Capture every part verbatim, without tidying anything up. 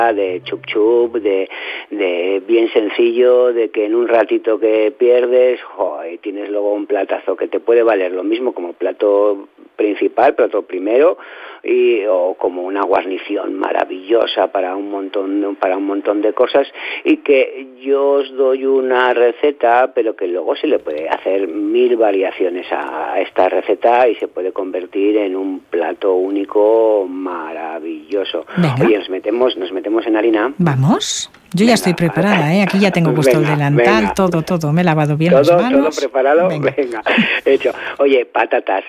de chup chup, de, de bien sencillo, de que en un ratito que pierdes, joder, tienes luego un platazo que te puede valer lo mismo como plato principal, plato primero, y o como una guarnición maravillosa para un montón para un montón de cosas, y que yo os doy una receta, pero que luego se le puede hacer mil variaciones a esta receta y se puede convertir en un plato único maravilloso. Venga. Oye, nos metemos nos metemos en harina. Vamos. Yo Venga, ya estoy preparada, ¿eh? Aquí ya tengo puesto venga, el delantal, venga. todo, todo. Me he lavado bien ¿Todo, las manos. todo preparado? Venga. Venga, hecho. Oye, patatas.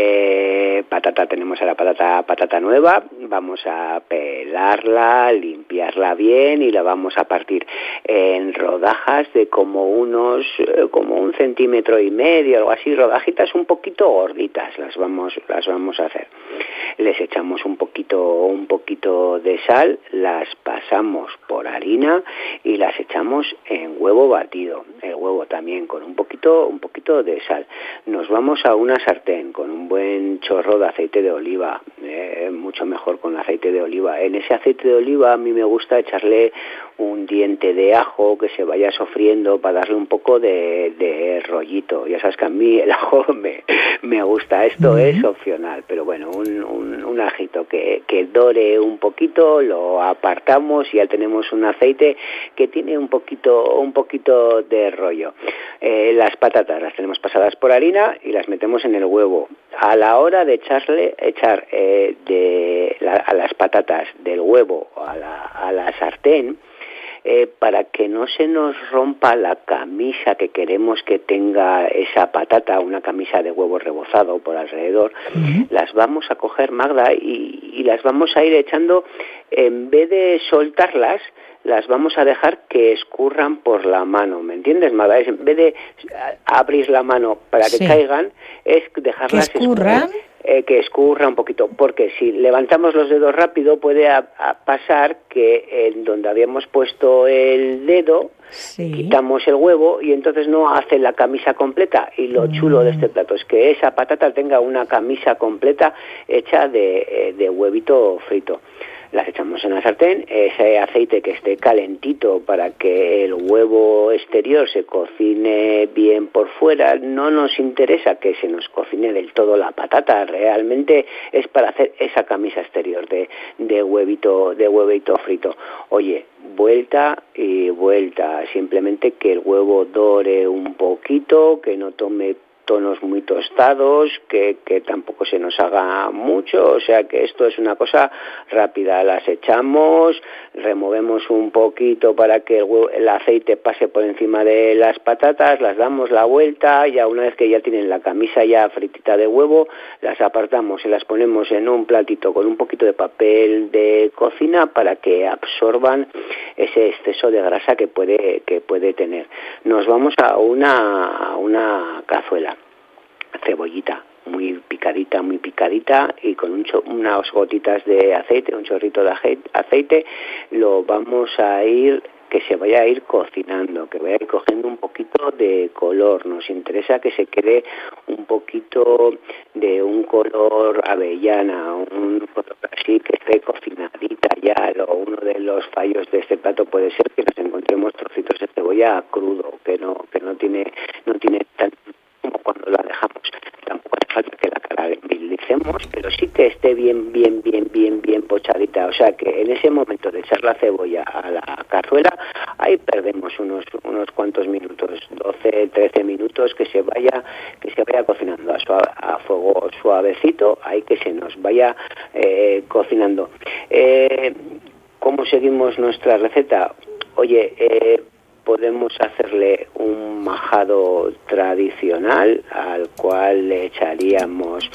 Eh, patata, tenemos a la patata, patata nueva. Vamos a pelarla, limpiarla bien y la vamos a partir en rodajas de como unos, eh, como un centímetro y medio, algo así, rodajitas un poquito gorditas. Las vamos, las vamos a hacer. Les echamos un poquito, un poquito de sal, las pasamos por harina y las echamos en huevo batido, el huevo también con un poquito, un poquito de sal. Nos vamos a una sartén con un buen chorro de aceite de oliva, eh, mucho mejor con aceite de oliva. En ese aceite de oliva a mí me gusta echarle un diente de ajo que se vaya sofriendo para darle un poco de, de rollito. Ya sabes que a mí el ajo me, me gusta, esto uh-huh. es opcional, pero bueno, un, un, un ajito que, que dore un poquito, lo apartamos y ya tenemos un aceite que tiene un poquito, un poquito de rollo. Eh, las patatas las tenemos pasadas por harina y las metemos en el huevo. A la hora de echarle, echar eh, de la, a las patatas del huevo a la, a la sartén, Eh, para que no se nos rompa la camisa que queremos que tenga esa patata, una camisa de huevo rebozado por alrededor, uh-huh. las vamos a coger, Magda, y, y las vamos a ir echando, en vez de soltarlas, las vamos a dejar que escurran por la mano, ¿me entiendes, Magda? En vez de abrir la mano para que sí. caigan, es dejarlas que escurran. escurrir. Eh, que escurra un poquito, porque si levantamos los dedos rápido puede a, a pasar que en donde habíamos puesto el dedo sí. quitamos el huevo y entonces no hace la camisa completa. Y lo mm. chulo de este plato es que esa patata tenga una camisa completa hecha de, de huevito frito. Las echamos en la sartén, ese aceite que esté calentito para que el huevo exterior se cocine bien por fuera. No nos interesa que se nos cocine del todo la patata, realmente es para hacer esa camisa exterior de, de huevito, de huevito frito. Oye, vuelta y vuelta, simplemente que el huevo dore un poquito, que no tome tonos muy tostados, que, que tampoco se nos haga mucho, o sea que esto es una cosa rápida. Las echamos, removemos un poquito para que el, huevo, el aceite pase por encima de las patatas, las damos la vuelta, ya una vez que ya tienen la camisa ya fritita de huevo, las apartamos y las ponemos en un platito con un poquito de papel de cocina para que absorban ese exceso de grasa que puede, que puede tener. Nos vamos a una, a una cazuela. Cebollita muy picadita, muy picadita y con un cho- unas gotitas de aceite, un chorrito de aceite, lo vamos a ir, que se vaya a ir cocinando, que vaya a ir cogiendo un poquito de color. Nos interesa que se quede un poquito de un color avellana, un color así que esté cocinadita ya. Lo, uno de los fallos de este plato puede ser que nos encontremos trocitos de cebolla crudo, que no, que no tiene, no tiene tan como cuando la dejamos. Tampoco hace falta que la caramelicemos, pero sí que esté bien, bien, bien, bien, bien pochadita. O sea que en ese momento de echar la cebolla a la cazuela, ahí perdemos unos unos cuantos minutos, doce, trece minutos, que se vaya que se vaya cocinando a, suave, a fuego suavecito, ahí que se nos vaya eh, cocinando. Eh, ¿Cómo seguimos nuestra receta? Oye, eh, podemos hacerle un majado tradicional al cual le echaríamos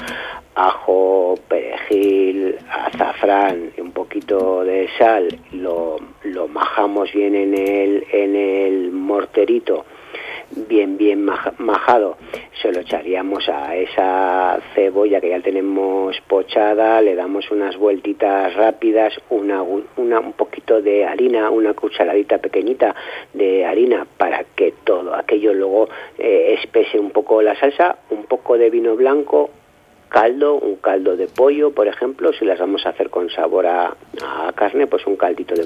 ajo, perejil, azafrán y un poquito de sal. Lo, lo majamos bien en el, en el morterito, bien bien majado. Se lo echaríamos a esa cebolla que ya tenemos pochada, le damos unas vueltitas rápidas, una, una un poquito de harina, una cucharadita pequeñita de harina para que todo aquello luego eh, espese un poco la salsa, un poco de vino blanco, caldo, un caldo de pollo, por ejemplo, si las vamos a hacer con sabor a, a carne, pues un caldito de